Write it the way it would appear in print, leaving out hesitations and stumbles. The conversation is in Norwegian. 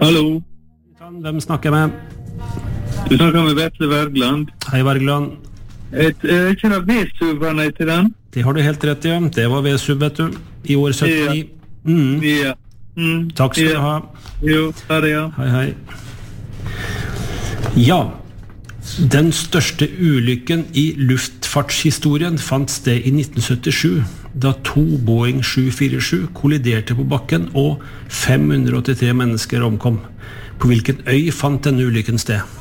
Hallo. Hvem snakker jeg med? Du snakker med Vetle Wergeland. Hei, Wergeland. Jeg kjenner V-suberne til den. Det har du helt rett i. Det var V-sub, vet du. I år 79. Ja. Takk skal du ha. Jo, ha det, ja. Hei, hei. Ja, den største ulykken i luftfartshistorien fant sted i 1977, da 2 Boeing 747 kolliderte på bakken og 583 mennesker omkom. På hvilken øy fant denne ulykken sted?